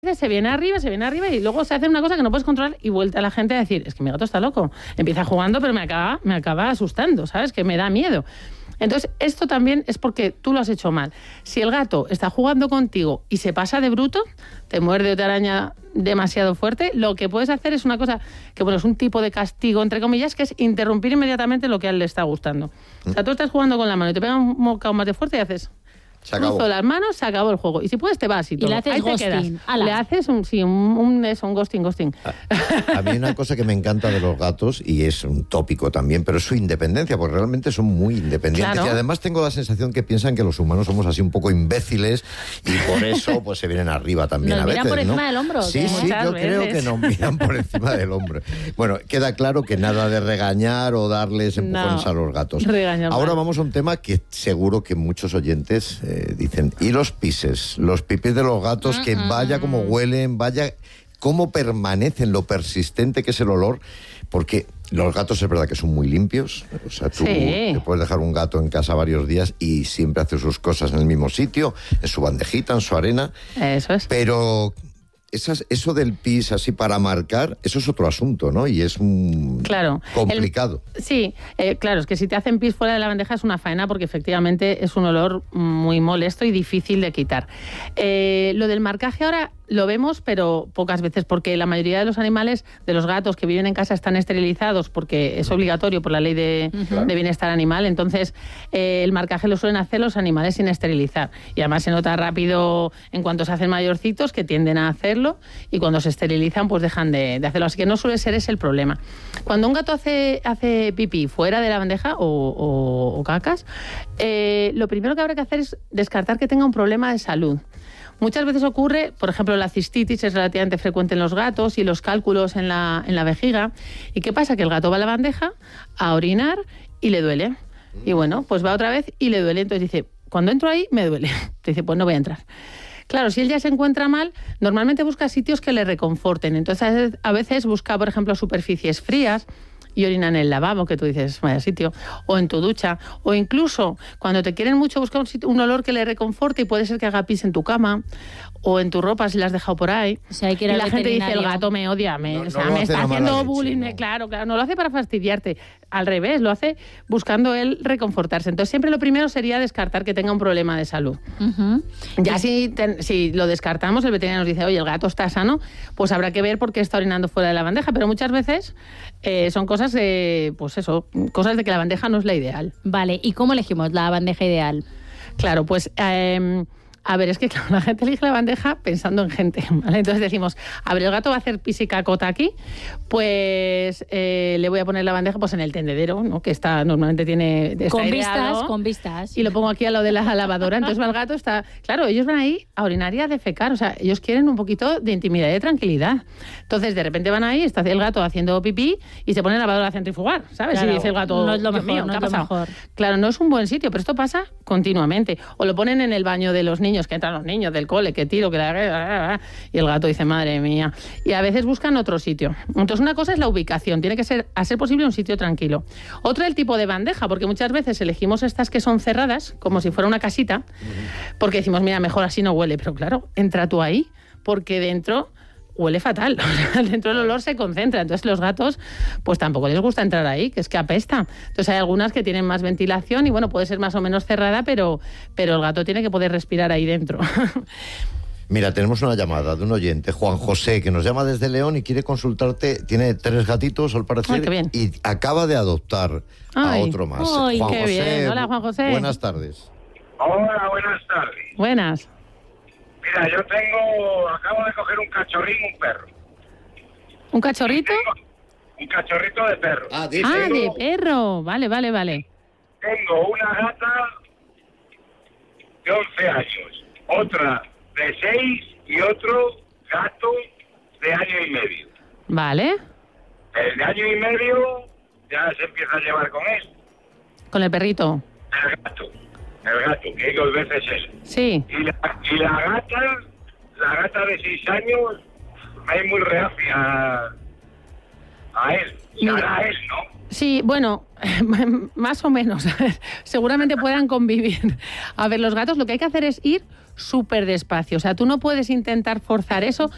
se viene arriba y luego se hace una cosa que no puedes controlar y vuelta a la gente a decir, es que mi gato está loco. Empieza jugando, pero me acaba asustando, ¿sabes? Que me da miedo. Entonces, esto también es porque tú lo has hecho mal. Si el gato está jugando contigo y se pasa de bruto, te muerde o te araña demasiado fuerte, lo que puedes hacer es una cosa que, bueno, es un tipo de castigo, entre comillas, que es interrumpir inmediatamente lo que a él le está gustando. O sea, tú estás jugando con la mano y te pega un bocado más de fuerte y haces... Cruzo las manos, se acabó el juego. Y si puedes, te vas y todo. Y le haces ahí ghosting. te quedas. Le haces un ghosting. A mí una cosa que me encanta de los gatos, y es un tópico también, pero es su independencia, porque realmente son muy independientes. Claro. Y además tengo la sensación que piensan que los humanos somos así un poco imbéciles y por eso pues se vienen arriba también ¿Nos a veces, miran por encima ¿no? del hombro? Sí, Muchas yo creo veces. que nos miran por encima del hombro. Bueno, queda claro que nada de regañar o darles empujones a los gatos. Regañar Ahora mal. vamos a un tema que seguro que muchos oyentes dicen, ¿y los pises? Los pipis de los gatos, que vaya como huelen, vaya cómo permanecen, lo persistente que es el olor, porque los gatos es verdad que son muy limpios, o sea, tú te puedes dejar un gato en casa varios días y siempre hace sus cosas en el mismo sitio, en su bandejita, en su arena. Eso es. Pero eso del pis así para marcar, eso es otro asunto, ¿no? Y es complicado. Sí, claro, es que si te hacen pis fuera de la bandeja es una faena porque efectivamente es un olor muy molesto y difícil de quitar. Lo del marcaje ahora lo vemos, pero pocas veces, porque la mayoría de los animales, de los gatos que viven en casa, están esterilizados porque es obligatorio por la ley de bienestar animal. Entonces, el marcaje lo suelen hacer los animales sin esterilizar. Y además se nota rápido en cuanto se hacen mayorcitos que tienden a hacerlo y cuando se esterilizan pues dejan de hacerlo. Así que no suele ser ese el problema. Cuando un gato hace pipí fuera de la bandeja o cacas, lo primero que habrá que hacer es descartar que tenga un problema de salud. Muchas veces ocurre, por ejemplo, la cistitis es relativamente frecuente en los gatos y los cálculos en la vejiga. ¿Y qué pasa? Que el gato va a la bandeja a orinar y le duele. Y bueno, pues va otra vez y le duele. Entonces dice, cuando entro ahí me duele. Te dice, pues no voy a entrar. Claro, si él ya se encuentra mal, normalmente busca sitios que le reconforten. Entonces a veces busca, por ejemplo, superficies frías y orina en el lavabo, que tú dices, vaya sitio, o en tu ducha, o incluso cuando te quieren mucho buscar un olor que le reconforte y puede ser que haga pis en tu cama o en tu ropa si la has dejado por ahí. O sea, hay que ir y al la gente dice, el veterinario. gato me odia, me No lo está hace a mala haciendo leche, bullying. ¿no? Claro, no lo hace para fastidiarte. Al revés, lo hace buscando él reconfortarse. Entonces siempre lo primero sería descartar que tenga un problema de salud. Ya si lo descartamos, el veterinario nos dice, oye, el gato está sano, pues habrá que ver por qué está orinando fuera de la bandeja. Pero muchas veces son cosas de, pues eso, cosas de que la bandeja no es la ideal. Vale, ¿y cómo elegimos la bandeja ideal? Claro, pues... a ver, es que claro, la gente elige la bandeja pensando en gente, ¿vale? Entonces decimos, a ver, el gato va a hacer pis y cacota aquí, pues le voy a poner la bandeja pues en el tendedero, ¿no? Que normalmente tiene... Con vistas. Y lo pongo aquí a lo de la lavadora. Entonces el gato está... Claro, ellos van ahí a orinar y a defecar. O sea, ellos quieren un poquito de intimidad y de tranquilidad. Entonces, de repente van ahí, está el gato haciendo pipí y se pone la lavadora a centrifugar, ¿sabes? Claro, y dice el gato... no es lo "Dios mejor, mío, no ¿qué ha es lo pasado?". mejor. Claro, no es un buen sitio, pero esto pasa continuamente. O lo ponen en el baño de los niños, que entran los niños del cole, que tiro, que y el gato dice, madre mía. Y a veces buscan otro sitio. Entonces, una cosa es la ubicación, tiene que ser, a ser posible, un sitio tranquilo. Otra, el tipo de bandeja, porque muchas veces elegimos estas que son cerradas, como si fuera una casita, porque decimos, mira, mejor así no huele. Pero claro, entra tú ahí, porque dentro huele fatal. Dentro el olor se concentra. Entonces los gatos pues tampoco les gusta entrar ahí, que es que apesta. Entonces hay algunas que tienen más ventilación y bueno, puede ser más o menos cerrada, pero el gato tiene que poder respirar ahí dentro. Mira, tenemos una llamada de un oyente, Juan José, que nos llama desde León y quiere consultarte. Tiene 3 gatitos, al parecer, Ay, qué bien. y acaba de adoptar a otro más. Ay, Juan qué José, bien. Hola, Juan José. Buenas tardes. Hola, buenas tardes. Buenas. Mira, acabo de coger un cachorrín, un perro. ¿Un cachorrito? Un cachorrito de perro. De perro. Vale. Tengo una gata de 11 años, otra de 6 y otro gato de año y medio. Vale. El de año y medio ya se empieza a llevar con él. Con el perrito. El gato, que 2 veces él. Sí. Y la gata de 6 años, es muy reacia a él. Y ahora a él, ¿no? Sí, bueno, más o menos. Seguramente puedan convivir. A ver, los gatos lo que hay que hacer es ir súper despacio. O sea, tú no puedes intentar forzar eso